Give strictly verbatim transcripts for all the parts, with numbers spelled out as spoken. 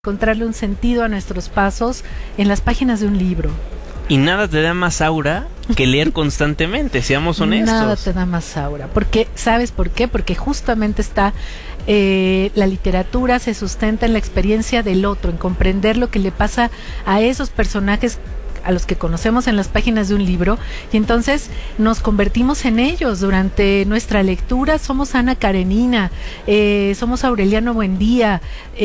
encontrarle un sentido a nuestros pasos en las páginas de un libro. Y nada te da más aura que leer constantemente, seamos honestos. Nada te da más aura, porque ¿sabes por qué? Porque justamente está eh, la literatura se sustenta en la experiencia del otro, en comprender lo que le pasa a esos personajes a los que conocemos en las páginas de un libro, y entonces nos convertimos en ellos durante nuestra lectura. Somos Ana Karenina, eh, somos Aureliano Buendía,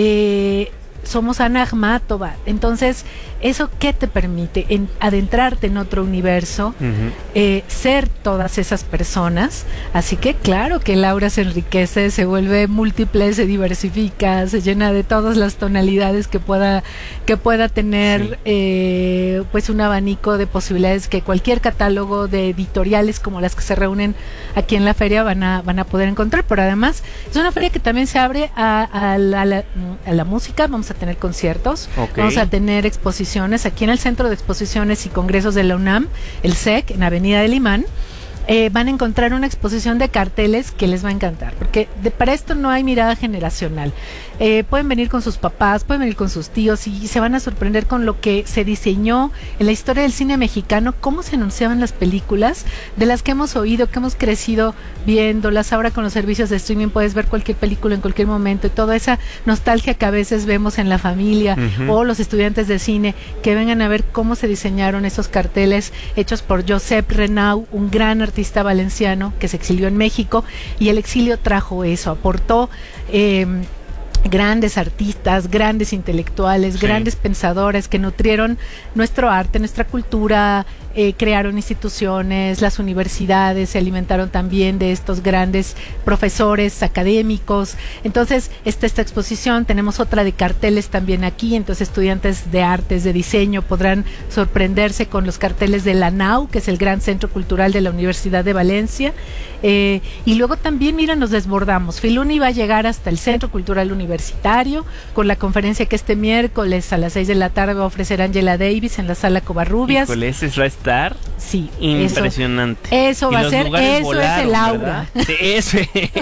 eh, somos Ana Akhmatova. Entonces, ¿eso qué te permite? En adentrarte en otro universo, uh-huh. eh, ser todas esas personas. Así que claro que Laura se enriquece, se vuelve múltiple, se diversifica, se llena de todas las tonalidades que pueda, que pueda tener, sí. eh, pues un abanico de posibilidades que cualquier catálogo de editoriales como las que se reúnen aquí en la feria van a, van a poder encontrar. Pero además es una feria que también se abre a, a, la, a, la, a la música. Vamos a tener conciertos, okay. Vamos a tener exposiciones aquí en el Centro de Exposiciones y Congresos de la UNAM, el C E C, en Avenida del Imán. Eh, van a encontrar una exposición de carteles que les va a encantar, porque de, para esto no hay mirada generacional. Eh, pueden venir con sus papás, pueden venir con sus tíos y se van a sorprender con lo que se diseñó en la historia del cine mexicano, cómo se anunciaban las películas, de las que hemos oído, que hemos crecido viéndolas. Ahora con los servicios de streaming puedes ver cualquier película en cualquier momento, y toda esa nostalgia que a veces vemos en la familia, uh-huh. o los estudiantes de cine, que vengan a ver cómo se diseñaron esos carteles hechos por Josep Renau, un gran artista artista valenciano que se exilió en México, y el exilio trajo eso, aportó eh, grandes artistas, grandes intelectuales, sí. grandes pensadores que nutrieron nuestro arte, nuestra cultura, eh, crearon instituciones, las universidades se alimentaron también de estos grandes profesores académicos. Entonces, esta, esta exposición, tenemos otra de carteles también aquí, entonces estudiantes de artes, de diseño, podrán sorprenderse con los carteles de la NAU, que es el Gran Centro Cultural de la Universidad de Valencia, eh, y luego también, mira, nos desbordamos. Filuni va a llegar hasta el Centro Cultural Universitario, con la conferencia que este miércoles a las seis de la tarde va a ofrecer Angela Davis en la Sala Covarrubias. Híjole, ese va a estar sí, impresionante. Eso, eso va a ser, eso volaron, es el aura. Sí, eso.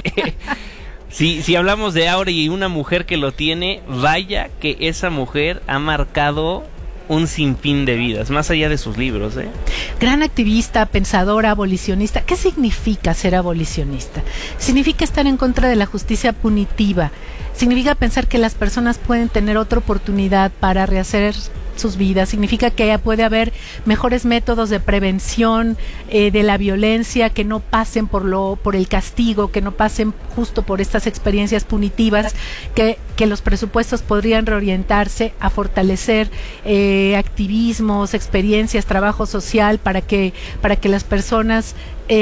Sí, si hablamos de aura y una mujer que lo tiene, vaya que esa mujer ha marcado un sinfín de vidas, más allá de sus libros, ¿eh? Gran activista, pensadora, abolicionista. ¿Qué significa ser abolicionista? Significa estar en contra de la justicia punitiva. Significa pensar que las personas pueden tener otra oportunidad para rehacer sus vidas. Significa que puede haber mejores métodos de prevención eh, de la violencia, que no pasen por lo por el castigo, que no pasen justo por estas experiencias punitivas, que, que los presupuestos podrían reorientarse a fortalecer eh, activismos, experiencias, trabajo social, para que para que las personas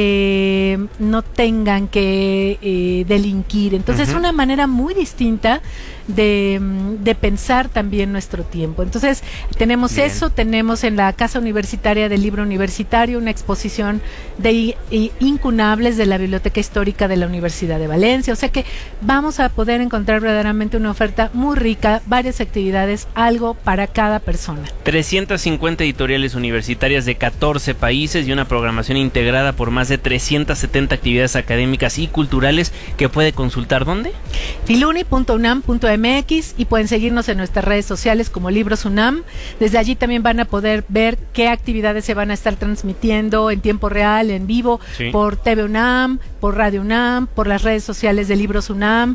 eh, no tengan que eh, delinquir. Entonces, uh-huh. es una manera muy distinta de, de pensar también nuestro tiempo. Entonces, tenemos Bien. eso, tenemos en la Casa Universitaria del Libro Universitario una exposición de incunables de la Biblioteca Histórica de la Universidad de Valencia. O sea que vamos a poder encontrar verdaderamente una oferta muy rica, varias actividades, algo para cada persona. trescientas cincuenta editoriales universitarias de catorce países y una programación integrada por más de trescientas setenta actividades académicas y culturales que puede consultar. ¿Dónde? filuni punto unam punto mx, y pueden seguirnos en nuestras redes sociales como Libros UNAM. Desde allí también van a poder ver qué actividades se van a estar transmitiendo en tiempo real, en vivo, sí. por T V UNAM, por Radio UNAM, por las redes sociales de Libros UNAM.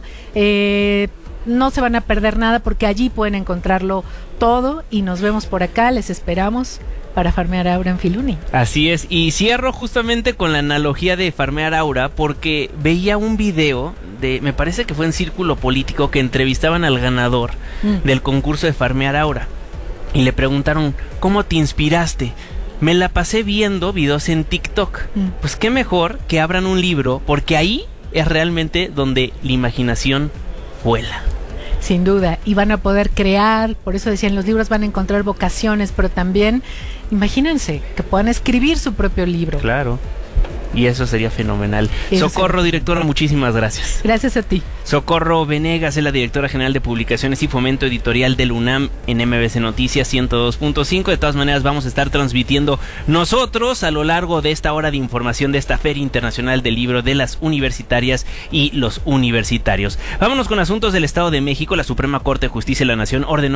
Eh, no se van a perder nada, porque allí pueden encontrarlo todo, y nos vemos por acá, les esperamos para farmear aura en Filuni. Así es, y cierro justamente con la analogía de farmear aura, porque veía un video de, me parece que fue en Círculo Político, que entrevistaban al ganador mm. del concurso de farmear aura, y le preguntaron, ¿cómo te inspiraste? Me la pasé viendo videos en TikTok. Mm. Pues qué mejor que abran un libro, porque ahí es realmente donde la imaginación vuela. Sin duda, y van a poder crear. Por eso decían, los libros van a encontrar vocaciones, pero también, imagínense, que puedan escribir su propio libro. Claro. Y eso sería fenomenal. Eso Socorro, sería. directora, muchísimas gracias. Gracias a ti. Socorro Venegas es la directora general de Publicaciones y Fomento Editorial del UNAM en M B C Noticias ciento dos punto cinco. De todas maneras, vamos a estar transmitiendo nosotros a lo largo de esta hora de información de esta Feria Internacional del Libro de las Universitarias y los Universitarios. Vámonos con asuntos del Estado de México. La Suprema Corte de Justicia de la Nación ordenó